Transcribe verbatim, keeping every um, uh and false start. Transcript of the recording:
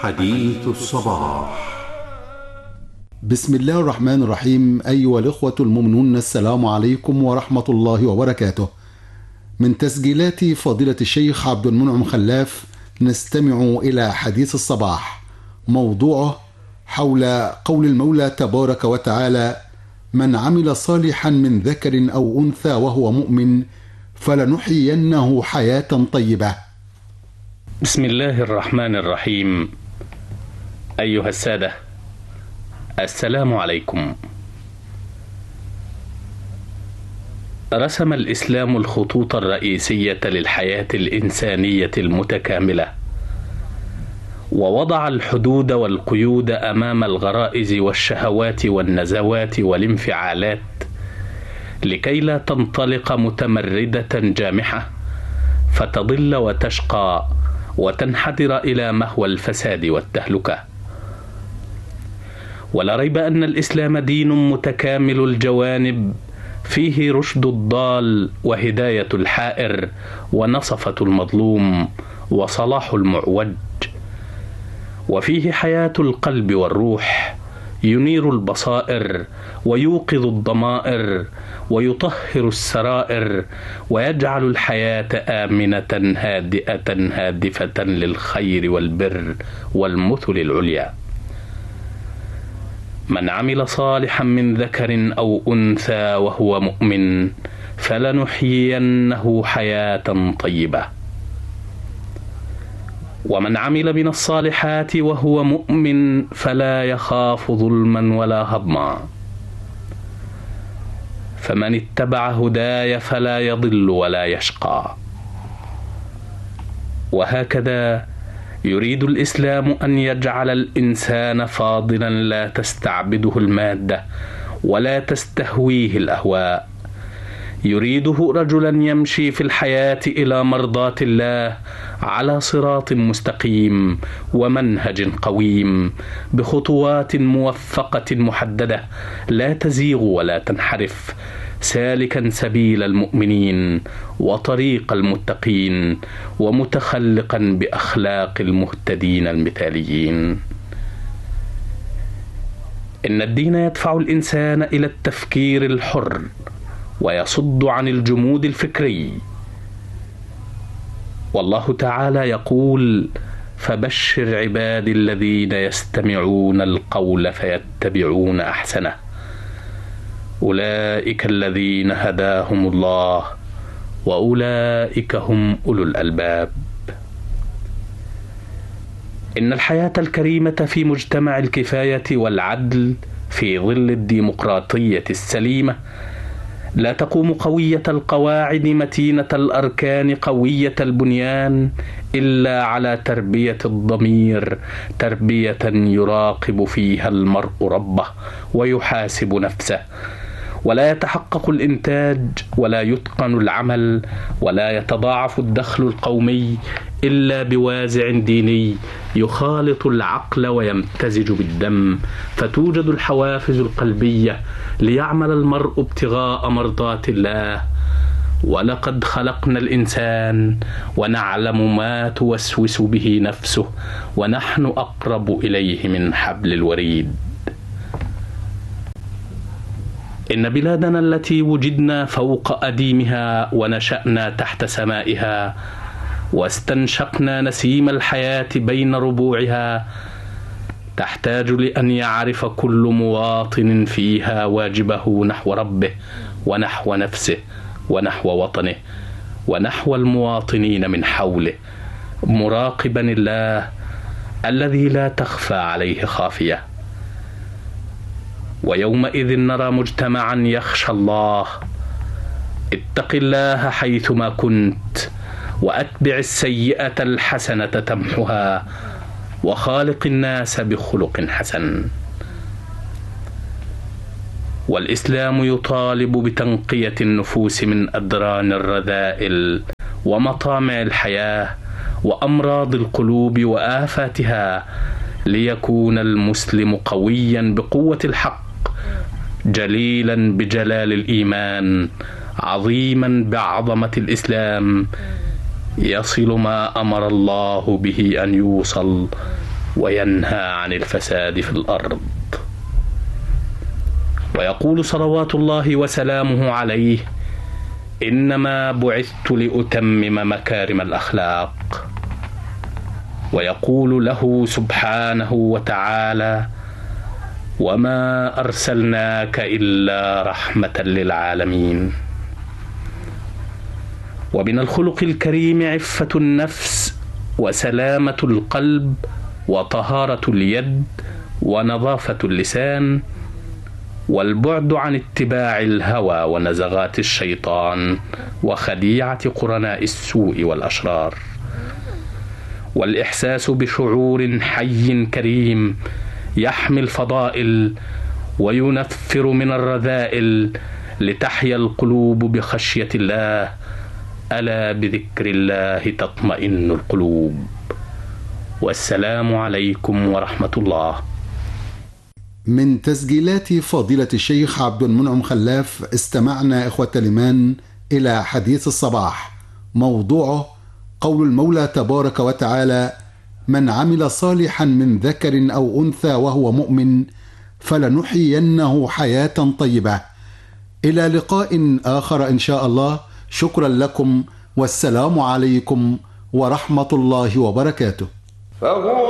حديث الصباح. بسم الله الرحمن الرحيم. أيها الإخوة المؤمنون، السلام عليكم ورحمة الله وبركاته. من تسجيلات فضيلة الشيخ عبد المنعم خلاف نستمع إلى حديث الصباح، موضوعه حول قول المولى تبارك وتعالى: من عمل صالحا من ذكر أو أنثى وهو مؤمن فلنحيينه حياة طيبة. بسم الله الرحمن الرحيم. أيها السادة، السلام عليكم. رسم الإسلام الخطوط الرئيسية للحياة الإنسانية المتكاملة، ووضع الحدود والقيود أمام الغرائز والشهوات والنزوات والانفعالات لكي لا تنطلق متمردة جامحة فتضل وتشقى وتنحدر إلى مهوى الفساد والتهلكة. ولا ريب أن الإسلام دين متكامل الجوانب، فيه رشد الضال وهداية الحائر ونصفة المظلوم وصلاح المعوج، وفيه حياة القلب والروح، ينير البصائر ويوقظ الضمائر ويطهر السرائر ويجعل الحياة آمنة هادئة هادفة للخير والبر والمثل العليا. من عمل صالحا من ذكر أو أنثى وهو مؤمن فلنحيينه حياة طيبة. ومن عمل من الصالحات وهو مؤمن فلا يخاف ظلما ولا هضما. فمن اتبع هداي فلا يضل ولا يشقى. وهكذا يريد الإسلام أن يجعل الإنسان فاضلا لا تستعبده المادة ولا تستهويه الأهواء. يريده رجلا يمشي في الحياة إلى مرضاة الله على صراط مستقيم ومنهج قويم، بخطوات موفقة محددة لا تزيغ ولا تنحرف، سالكا سبيل المؤمنين وطريق المتقين ومتخلقا بأخلاق المهتدين المثاليين. إن الدين يدفع الإنسان إلى التفكير الحر ويصد عن الجمود الفكري. والله تعالى يقول: فبشر عبادي الذين يستمعون القول فيتبعون أحسنه، أولئك الذين هداهم الله وأولئك هم أولو الألباب. إن الحياة الكريمة في مجتمع الكفاية والعدل في ظل الديمقراطية السليمة لا تقوم قوية القواعد متينة الأركان قوية البنيان إلا على تربية الضمير، تربية يراقب فيها المرء ربه ويحاسب نفسه. ولا يتحقق الإنتاج ولا يتقن العمل ولا يتضاعف الدخل القومي إلا بوازع ديني يخالط العقل ويمتزج بالدم، فتوجد الحوافز القلبية ليعمل المرء ابتغاء مرضات الله. ولقد خلقنا الإنسان ونعلم ما توسوس به نفسه ونحن أقرب إليه من حبل الوريد. إن بلادنا التي وجدنا فوق أديمها ونشأنا تحت سمائها واستنشقنا نسيم الحياة بين ربوعها تحتاج لأن يعرف كل مواطن فيها واجبه نحو ربه ونحو نفسه ونحو وطنه ونحو المواطنين من حوله، مراقبا الله الذي لا تخفى عليه خافية. ويومئذ نرى مجتمعا يخشى الله. اتق الله حيثما كنت وأتبع السيئة الحسنة تمحها وخالق الناس بخلق حسن. والإسلام يطالب بتنقية النفوس من أدران الرذائل ومطامع الحياة وأمراض القلوب وآفاتها، ليكون المسلم قويا بقوة الحق، جليلا بجلال الإيمان، عظيما بعظمة الإسلام، يصل ما أمر الله به أن يوصل وينهى عن الفساد في الأرض. ويقول صلوات الله وسلامه عليه: إنما بعثت لأتمم مكارم الأخلاق. ويقول له سبحانه وتعالى: وما أرسلناك إلا رحمة للعالمين. ومن الخلق الكريم عفة النفس وسلامة القلب وطهارة اليد ونظافة اللسان، والبعد عن اتباع الهوى ونزغات الشيطان وخديعة قرناء السوء والأشرار، والإحساس بشعور حي كريم يحمي الفضائل وينفر من الرذائل، لتحيا القلوب بخشية الله. ألا بذكر الله تطمئن القلوب. والسلام عليكم ورحمة الله. من تسجيلات فضيلة الشيخ عبد المنعم خلاف استمعنا إخوة الإيمان إلى حديث الصباح، موضوعه قول المولى تبارك وتعالى: من عمل صالحا من ذكر أو أنثى وهو مؤمن فلنحيينه حياة طيبة. إلى لقاء آخر إن شاء الله. شكرا لكم والسلام عليكم ورحمة الله وبركاته.